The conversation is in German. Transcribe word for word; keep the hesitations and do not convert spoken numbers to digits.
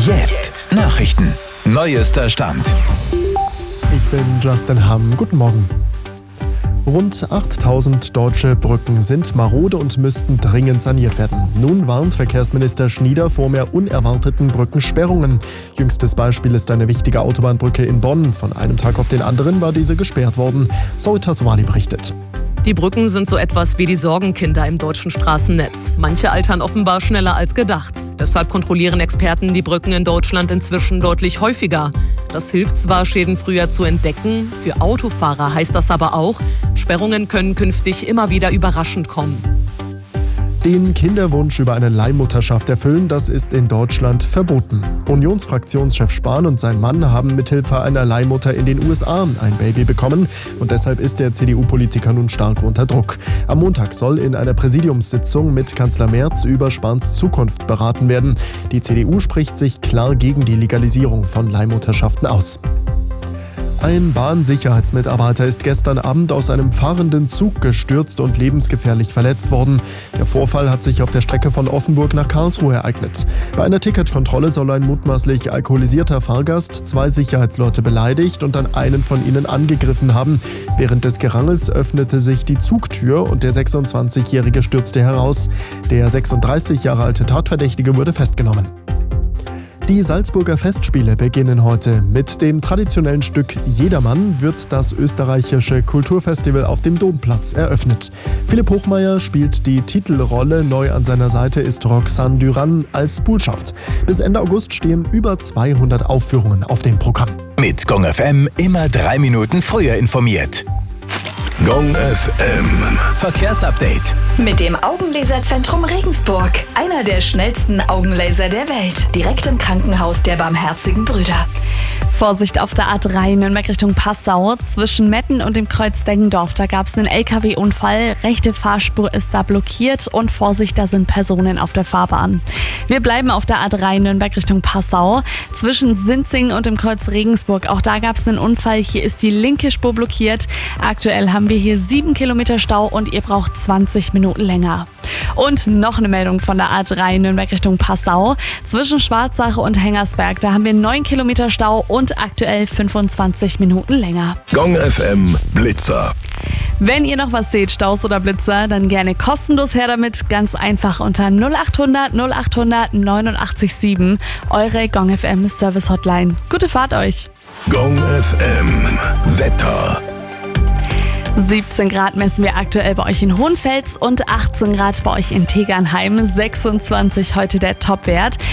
Jetzt Nachrichten. Neuester Stand. Ich bin Justin Hamm. Guten Morgen. Rund achttausend deutsche Brücken sind marode und müssten dringend saniert werden. Nun warnt Verkehrsminister Schnieder vor mehr unerwarteten Brückensperrungen. Jüngstes Beispiel ist eine wichtige Autobahnbrücke in Bonn. Von einem Tag auf den anderen war diese gesperrt worden. Zoe Tassovali berichtet. Die Brücken sind so etwas wie die Sorgenkinder im deutschen Straßennetz. Manche altern offenbar schneller als gedacht. Deshalb kontrollieren Experten die Brücken in Deutschland inzwischen deutlich häufiger. Das hilft zwar, Schäden früher zu entdecken, für Autofahrer heißt das aber auch, Sperrungen können künftig immer wieder überraschend kommen. Den Kinderwunsch über eine Leihmutterschaft erfüllen, das ist in Deutschland verboten. Unionsfraktionschef Spahn und sein Mann haben mithilfe einer Leihmutter in den U S A ein Baby bekommen und deshalb ist der C D U-Politiker nun stark unter Druck. Am Montag soll in einer Präsidiumssitzung mit Kanzler Merz über Spahns Zukunft beraten werden. Die C D U spricht sich klar gegen die Legalisierung von Leihmutterschaften aus. Ein Bahnsicherheitsmitarbeiter ist gestern Abend aus einem fahrenden Zug gestürzt und lebensgefährlich verletzt worden. Der Vorfall hat sich auf der Strecke von Offenburg nach Karlsruhe ereignet. Bei einer Ticketkontrolle soll ein mutmaßlich alkoholisierter Fahrgast zwei Sicherheitsleute beleidigt und dann einen von ihnen angegriffen haben. Während des Gerangels öffnete sich die Zugtür und der sechsundzwanzigjährige stürzte heraus. Der sechsunddreißig Jahre alte Tatverdächtige wurde festgenommen. Die Salzburger Festspiele beginnen heute. Mit dem traditionellen Stück Jedermann wird das österreichische Kulturfestival auf dem Domplatz eröffnet. Philipp Hochmeier spielt die Titelrolle, neu an seiner Seite ist Roxane Duran als Bullschaft. Bis Ende August stehen über zweihundert Aufführungen auf dem Programm. Mit Gong F M immer drei Minuten früher informiert. Gong F M Verkehrsupdate. Mit dem Augenlaserzentrum Regensburg. Einer der schnellsten Augenlaser der Welt. Direkt im Krankenhaus der Barmherzigen Brüder. Vorsicht auf der A drei Nürnberg Richtung Passau. Zwischen Metten und dem Kreuz Deggendorf, da gab es einen L K W-Unfall. Rechte Fahrspur ist da blockiert und Vorsicht, da sind Personen auf der Fahrbahn. Wir bleiben auf der A drei Nürnberg Richtung Passau. Zwischen Sinzing und dem Kreuz Regensburg, auch da gab es einen Unfall. Hier ist die linke Spur blockiert. Aktuell haben wir hier sieben Kilometer Stau und ihr braucht zwanzig Minuten länger. Und noch eine Meldung von der A drei Nürnberg Richtung Passau. Zwischen Schwarzache und Hengersberg, da haben wir neun Kilometer Stau und aktuell fünfundzwanzig Minuten länger. Gong F M Blitzer. Wenn ihr noch was seht, Staus oder Blitzer, dann gerne kostenlos her damit. Ganz einfach unter null achthundert null achthundert neunundachtzig sieben. Eure Gong F M Service Hotline. Gute Fahrt euch. Gong F M Wetter. siebzehn Grad messen wir aktuell bei euch in Hohenfels und achtzehn Grad bei euch in Tegernheim. sechsundzwanzig heute der Topwert.